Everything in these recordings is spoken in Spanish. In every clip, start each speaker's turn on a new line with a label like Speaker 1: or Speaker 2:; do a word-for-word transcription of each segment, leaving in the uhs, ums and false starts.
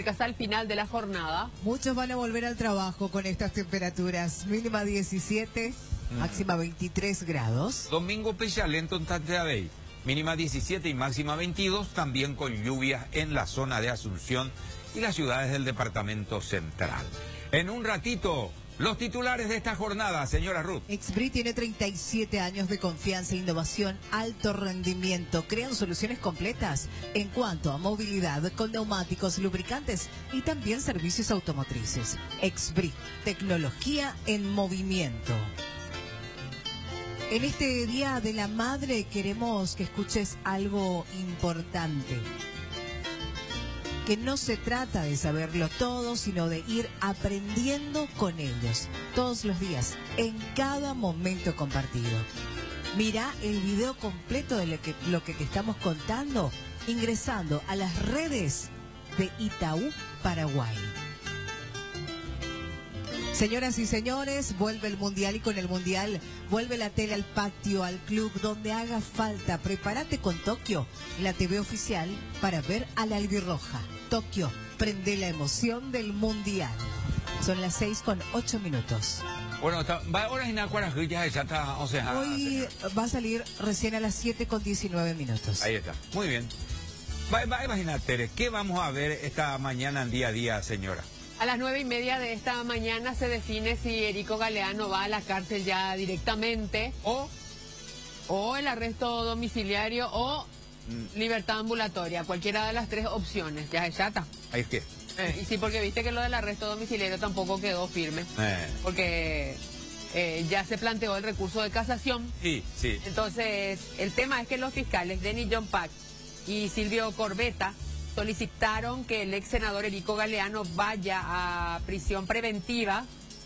Speaker 1: térmicas al final de la jornada.
Speaker 2: Muchos van a volver al trabajo con estas temperaturas. Mínima diecisiete, mm. máxima veintitrés grados.
Speaker 3: Domingo Pechalento en Tateabey. Mínima diecisiete y máxima veintidós, también con lluvias en la zona de Asunción y las ciudades del departamento central. En un ratito, los titulares de esta jornada, señora Ruth.
Speaker 2: Exbri tiene treinta y siete años de confianza, innovación, alto rendimiento. Crean soluciones completas en cuanto a movilidad con neumáticos, lubricantes y también servicios automotrices. Exbri, tecnología en movimiento. En este Día de la Madre queremos que escuches algo importante. Que no se trata de saberlo todo, sino de ir aprendiendo con ellos, todos los días, en cada momento compartido. Mira el video completo de lo que, lo que te estamos contando, ingresando a las redes de Itaú Paraguay. Señoras y señores, vuelve el Mundial y con el Mundial vuelve la tele al patio, al club, donde haga falta. Prepárate con Tokio, la T V oficial, para ver a la albirroja. Tokio, prende la emoción del Mundial. Son las seis con ocho minutos.
Speaker 3: Bueno, va ahora en Acuarajú, ya está, o sea...
Speaker 2: Hoy va a salir recién a las siete con diecinueve minutos.
Speaker 3: Ahí está, muy bien. Va, va, imagínate, ¿qué vamos a ver esta mañana en día a día, señora?
Speaker 1: A las nueve y media de esta mañana se define si Erico Galeano va a la cárcel ya directamente
Speaker 3: o,
Speaker 1: o el arresto domiciliario o mm. libertad ambulatoria, cualquiera de las tres opciones. Ya, ya está.
Speaker 3: Ahí es que.
Speaker 1: Eh, y sí, porque viste que lo del arresto domiciliario tampoco quedó firme,
Speaker 3: eh.
Speaker 1: porque eh, ya se planteó el recurso de casación.
Speaker 3: Sí, sí.
Speaker 1: Entonces, el tema es que los fiscales Denis John Pack y Silvio Corbetta solicitaron que el ex senador Erico Galeano vaya a prisión preventiva.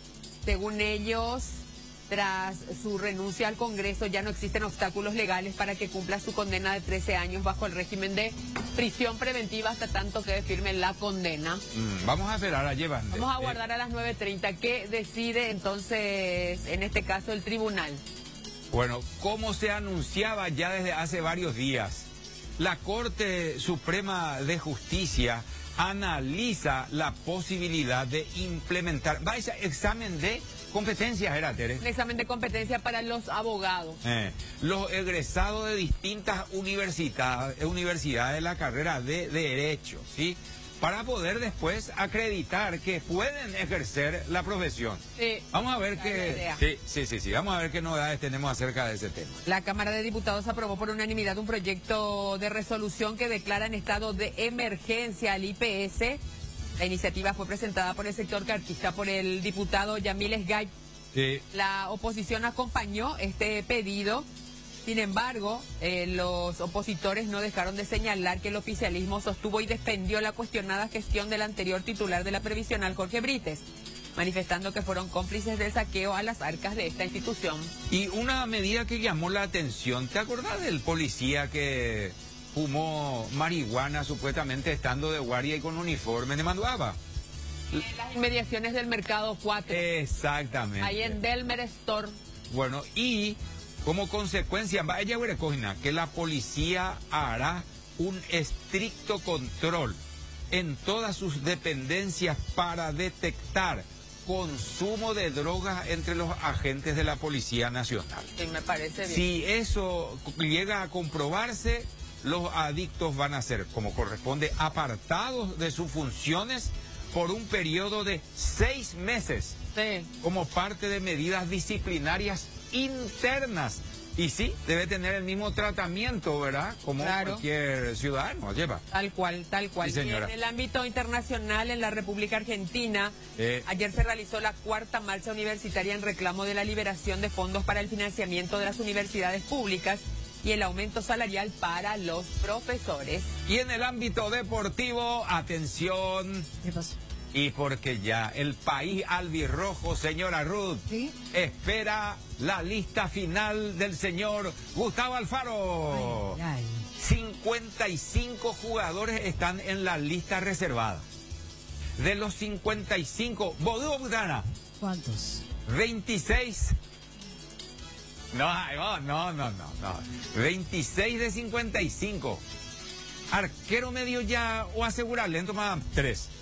Speaker 1: Según ellos, tras su renuncia al Congreso, ya no existen obstáculos legales para que cumpla su condena de trece años bajo el régimen de prisión preventiva hasta tanto quede firme la condena.
Speaker 3: Mm, vamos a esperar a llevar.
Speaker 1: Vamos a aguardar a las nueve treinta. ¿Qué decide entonces, en este caso, el tribunal?
Speaker 3: Bueno, como se anunciaba ya desde hace varios días, la Corte Suprema de Justicia analiza la posibilidad de implementar... Va a ese examen de competencias, ¿era, Tere?
Speaker 1: Un examen de competencia para los abogados.
Speaker 3: Eh, los egresados de distintas universidades, universidades de la carrera de Derecho, ¿sí? Para poder después acreditar que pueden ejercer la profesión.
Speaker 1: Sí.
Speaker 3: Vamos a ver qué... Sí, sí, sí, sí. Vamos a ver qué novedades tenemos acerca de ese tema.
Speaker 1: La Cámara de Diputados aprobó por unanimidad un proyecto de resolución que declara en estado de emergencia al I P S. La iniciativa fue presentada por el sector cartista por el diputado Yamil Esgay.
Speaker 3: Sí.
Speaker 1: La oposición acompañó este pedido. Sin embargo, eh, los opositores no dejaron de señalar que el oficialismo sostuvo y defendió la cuestionada gestión del anterior titular de la previsional, Jorge Brites, manifestando que fueron cómplices del saqueo a las arcas de esta institución.
Speaker 3: Y una medida que llamó la atención, ¿te acordás del policía que fumó marihuana supuestamente estando de guardia y con uniforme de Manduaba?
Speaker 1: En las inmediaciones del Mercado cuatro.
Speaker 3: Exactamente.
Speaker 1: Ahí en Delmer Store.
Speaker 3: Bueno, y... como consecuencia, vaya que la policía hará un estricto control en todas sus dependencias para detectar consumo de drogas entre los agentes de la Policía Nacional.
Speaker 1: Sí, me parece bien.
Speaker 3: Si eso llega a comprobarse, los adictos van a ser, como corresponde, apartados de sus funciones por un periodo de seis meses,
Speaker 1: sí,
Speaker 3: como parte de medidas disciplinarias internas. Y sí, debe tener el mismo tratamiento, ¿verdad? Como
Speaker 1: claro,
Speaker 3: cualquier ciudadano lleva.
Speaker 1: Tal cual, tal cual.
Speaker 3: Sí, señora.
Speaker 1: Y en el ámbito internacional, en la República Argentina,
Speaker 3: eh,
Speaker 1: ayer se realizó la cuarta marcha universitaria en reclamo de la liberación de fondos para el financiamiento de las universidades públicas y el aumento salarial para los profesores.
Speaker 3: Y en el ámbito deportivo, atención.
Speaker 2: ¿Qué pasó?
Speaker 3: Y porque ya el país albirrojo, señora Ruth,
Speaker 2: ¿sí?,
Speaker 3: espera la lista final del señor Gustavo Alfaro.
Speaker 2: Ay, ay.
Speaker 3: cincuenta y cinco jugadores están en la lista reservada. De los cincuenta y cinco, Bodú Butana.
Speaker 2: ¿Cuántos?
Speaker 3: veintiséis. No, no, no, no, no. veintiséis de cincuenta y cinco. Arquero medio ya o asegurarle, toma tres.